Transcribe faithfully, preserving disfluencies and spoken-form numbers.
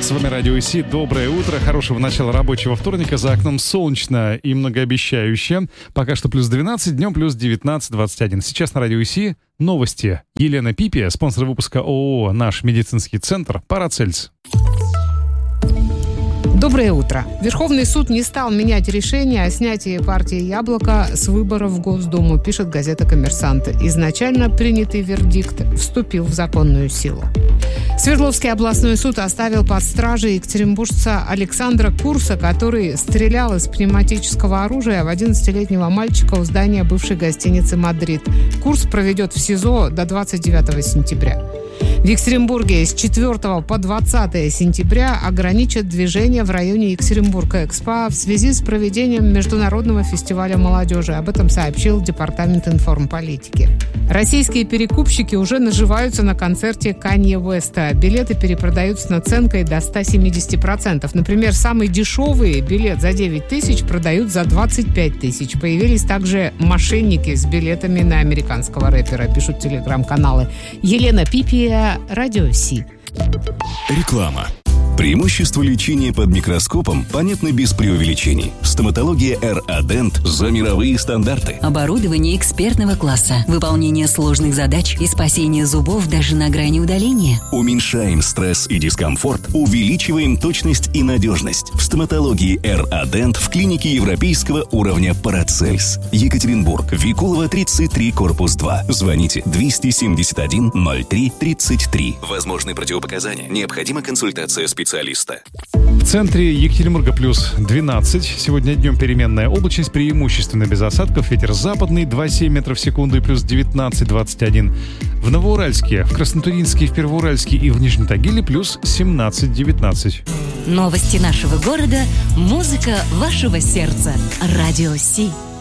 С вами Радио Си. Доброе утро, хорошего начала рабочего вторника. За окном солнечно и многообещающе. Пока что плюс двенадцать, днем плюс девятнадцать двадцать один. Сейчас на Радио Си новости. Елена Пипия, спонсор выпуска ООО «Наш медицинский центр» «Парацельс». Доброе утро. Верховный суд не стал менять решение о снятии партии «Яблоко» с выборов в Госдуму, пишет газета «Коммерсант». Изначально принятый вердикт вступил в законную силу. Свердловский областной суд оставил под стражей екатеринбуржца Александра Курса, который стрелял из пневматического оружия в одиннадцатилетнего мальчика у здания бывшей гостиницы «Мадрид». Курс проведет в СИЗО до двадцать девятого сентября. В Екатеринбурге с четвёртого по двадцатое сентября ограничат движение в районе Екатеринбург-Экспо в связи с проведением Международного фестиваля молодежи. Об этом сообщил Департамент информполитики. Российские перекупщики уже наживаются на концерте Канье Уэста. Билеты перепродают с наценкой до ста семидесяти процентов. Например, самый дешевый билет за девять тысяч продают за двадцать пять тысяч. Появились также мошенники с билетами на американского рэпера, пишут телеграм-каналы. Елена Пипия, Радио Си. Реклама. Преимущества лечения под микроскопом понятны без преувеличений. Стоматология эр а Dent за мировые стандарты. Оборудование экспертного класса, выполнение сложных задач и спасение зубов даже на грани удаления. Уменьшаем стресс и дискомфорт, увеличиваем точность и надежность. В стоматологии эр а Dent в клинике европейского уровня Парацельс. Екатеринбург, Викулова, тридцать три, корпус два. Звоните двести семьдесят один ноль три тридцать три. Возможны противопоказания. Необходима консультация специалиста. специалиста. В центре Екатеринбурга плюс двенадцать. Сегодня днем переменная облачность, преимущественно без осадков. Ветер западный два целых семь десятых метров в секунду и плюс девятнадцать двадцать один. В Новоуральске, в Краснотуринске, в Первоуральске и в Нижнем Тагиле плюс семнадцать девятнадцать. Новости нашего города, музыка вашего сердца. Радио Си.